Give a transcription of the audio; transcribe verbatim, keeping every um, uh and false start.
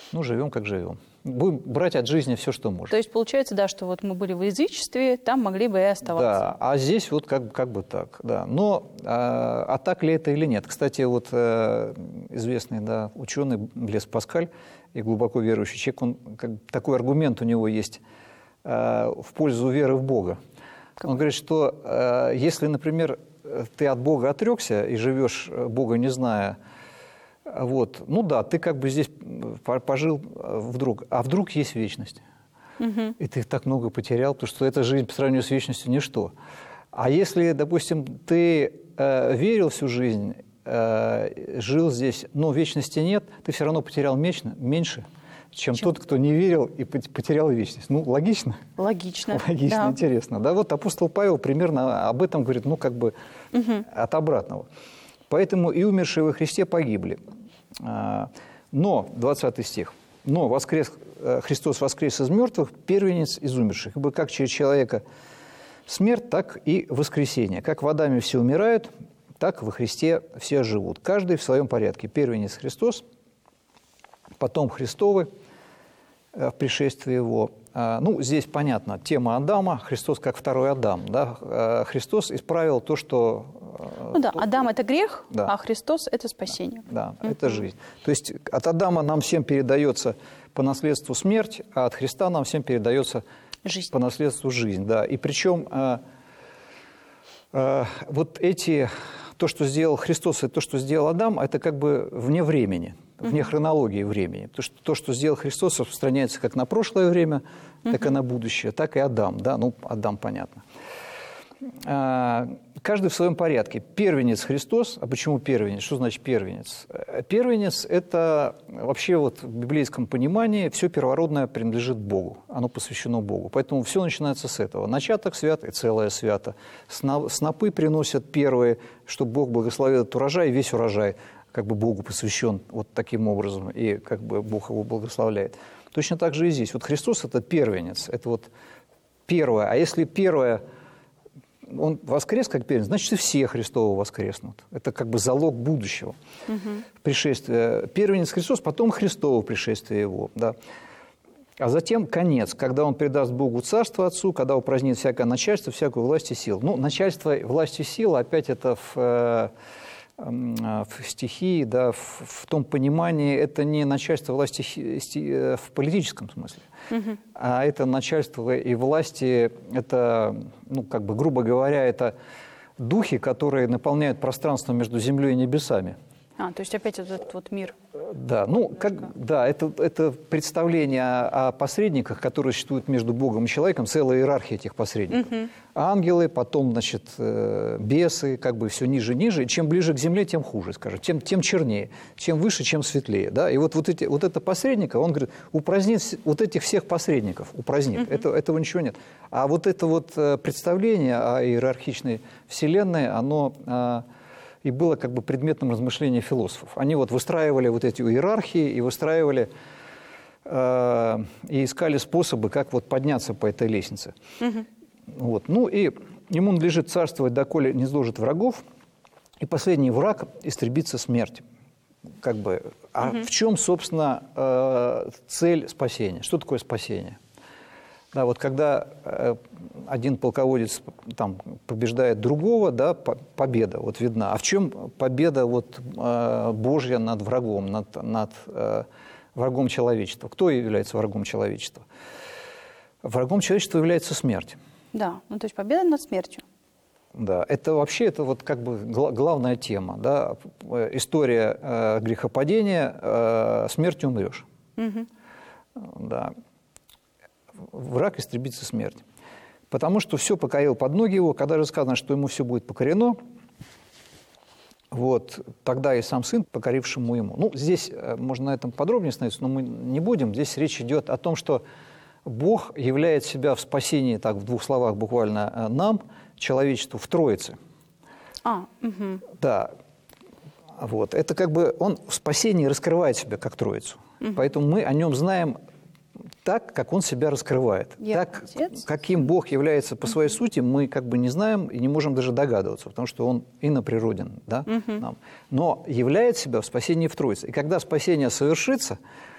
Ну, живем, как живем. Будем брать от жизни все, что можем. То есть получается, да, что вот мы были в язычестве, там могли бы и оставаться. Да, а здесь вот как, как бы так, да. Но а, а так ли это или нет? Кстати, вот а, известный, да, ученый Блес Паскаль и глубоко верующий человек, он, как, такой аргумент у него есть а, в пользу веры в Бога. Как? Он говорит, что а, если, например, ты от Бога отрекся и живешь Бога не зная, вот, ну да, ты как бы здесь пожил вдруг, а вдруг есть вечность. Угу. И ты так много потерял, потому что эта жизнь по сравнению с вечностью ничто. А если, допустим, ты э, верил всю жизнь, э, жил здесь, но вечности нет, ты все равно потерял мечно, меньше, чем Чем? тот, кто не верил и потерял вечность. Ну, логично? Логично. Логично, да. Интересно. Да, вот апостол Павел примерно об этом говорит, ну, как бы угу. от обратного. Поэтому и умершие во Христе погибли. Но, двадцатый стих, но воскрес, Христос воскрес из мертвых, первенец из умерших. Ибо как через человека смерть, так и воскресение. Как в Адаме все умирают, так во Христе все живут. Каждый в своем порядке. Первенец Христос, потом Христовы в пришествии Его. Ну, здесь понятно, тема Адама, Христос как второй Адам. Да? Христос исправил то, что... Ну да, Адам – это грех, да. а Христос – это спасение. Да, угу. это жизнь. То есть от Адама нам всем передается по наследству смерть, а от Христа нам всем передается жизнь. По наследству жизнь. Да. И причем э, э, вот эти, то, что сделал Христос, и то, что сделал Адам, это как бы вне времени, вне угу. хронологии времени. То что, то, что сделал Христос, распространяется как на прошлое время, угу. так и на будущее, так и Адам. Да? Ну, Адам понятно. Каждый в своем порядке. Первенец Христос. А почему первенец? Что значит первенец? Первенец – это вообще вот в библейском понимании все первородное принадлежит Богу. Оно посвящено Богу. Поэтому все начинается с этого. Начаток свят и целое свято. Снопы приносят первые, чтобы Бог благословил этот урожай, и весь урожай как бы Богу посвящен вот таким образом, и как бы Бог его благословляет. Точно так же и здесь. Вот Христос – это первенец. Это вот первое. А если первое… Он воскрес как первенец, значит, и все Христовы воскреснут. Это как бы залог будущего угу. пришествия. Первенец Христос, потом Христово пришествие Его. Да. А затем конец, когда Он предаст Богу царство Отцу, когда упразднит всякое начальство, всякую власть и силу. Ну, начальство, власть и сила, опять это в, в стихии, да, в, в том понимании, это не начальство власти в политическом смысле. Угу. А это начальство и власти, это, ну, как бы, грубо говоря, это духи, которые наполняют пространство между землей и небесами. А, то есть опять этот вот мир. Да, ну, как, да, это, это представление о, о посредниках, которые существуют между Богом и человеком, целая иерархия этих посредников. Угу. Ангелы, потом, значит, бесы, как бы все ниже и ниже. И чем ближе к земле, тем хуже, скажем, тем, тем чернее. Чем выше, чем светлее. Да? И вот, вот, эти, вот это посредника, он говорит, упразднит вот этих всех посредников, упразднит. Угу. Это, этого ничего нет. А вот это вот представление о иерархичной вселенной, оно... и было как бы предметом размышления философов. Они вот выстраивали вот эти иерархии и выстраивали э, и искали способы, как вот подняться по этой лестнице. Угу. Вот. Ну и ему надлежит царствовать, доколе не сложит врагов, и последний враг истребится смерть. Как бы. А угу. в чем, собственно, э, цель спасения? Что такое спасение? Да, вот когда э, один полководец там побеждает другого, да, по победа вот видна. А в чем победа вот, э, Божья над врагом, над, над э, врагом человечества? Кто является врагом человечества? Врагом человечества является смерть. Да, ну то есть победа над смертью. Да, это вообще это вот как бы гла главная тема, да, история э, грехопадения, э, смертью умрешь. Угу. Да. Враг истребится смерть. Потому что все покорил под ноги его, когда же сказано, что ему все будет покорено, вот, тогда и сам сын, покорившему ему. Ну, здесь можно на этом подробнее остановиться, но мы не будем. Здесь речь идет о том, что Бог являет себя в спасении, так, в двух словах буквально, нам, человечеству, в Троице. А, угу. Да. Вот. Это как бы он в спасении раскрывает себя как Троицу. Угу. Поэтому мы о нем знаем так, как он себя раскрывает. Я так, отец. Каким Бог является по своей сути, мы как бы не знаем и не можем даже догадываться, потому что он иноприроден, да, угу. нам. Но являет себя в спасении в Троице. И когда спасение совершится,